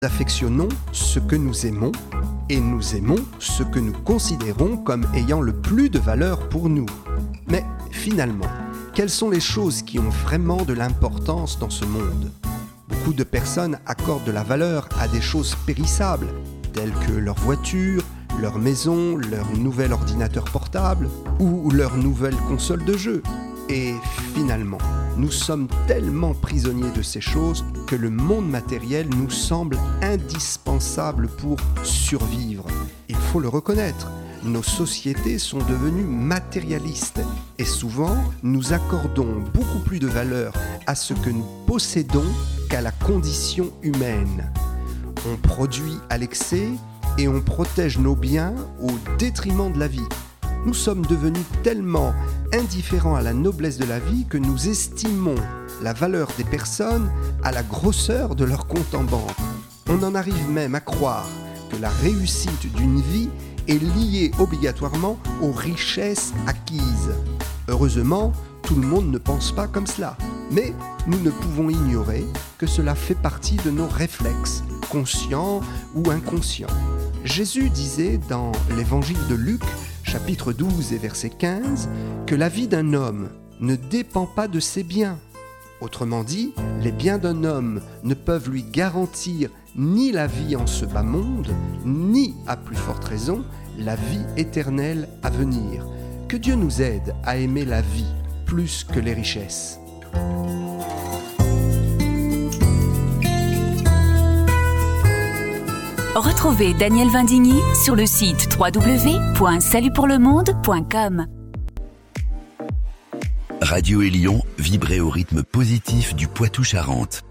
affectionnons ce que nous aimons et nous aimons ce que nous considérons comme ayant le plus de valeur pour nous. Mais finalement, quelles sont les choses qui ont vraiment de l'importance dans ce monde ? Beaucoup de personnes accordent de la valeur à des choses périssables, telles que leur voiture, leur maison, leur nouvel ordinateur portable ou leur nouvelle console de jeu. Et finalement, nous sommes tellement prisonniers de ces choses que le monde matériel nous semble indispensable pour survivre. Il faut le reconnaître, nos sociétés sont devenues matérialistes et souvent nous accordons beaucoup plus de valeur à ce que nous possédons qu'à la condition humaine. On produit à l'excès et on protège nos biens au détriment de la vie. Nous sommes devenus tellement indifférents à la noblesse de la vie que nous estimons la valeur des personnes à la grosseur de leur compte en banque. On en arrive même à croire que la réussite d'une vie est liée obligatoirement aux richesses acquises. Heureusement, tout le monde ne pense pas comme cela, mais nous ne pouvons ignorer que cela fait partie de nos réflexes, conscients ou inconscients. Jésus disait dans l'évangile de Luc, chapitre 12 et verset 15, que la vie d'un homme ne dépend pas de ses biens. Autrement dit, les biens d'un homme ne peuvent lui garantir ni la vie en ce bas monde, ni, à plus forte raison, la vie éternelle à venir. Que Dieu nous aide à aimer la vie plus que les richesses. Retrouvez Daniel Vindigny sur le site www.salutpourlemonde.com. Radio Élion, vibrez au rythme positif du Poitou-Charentes.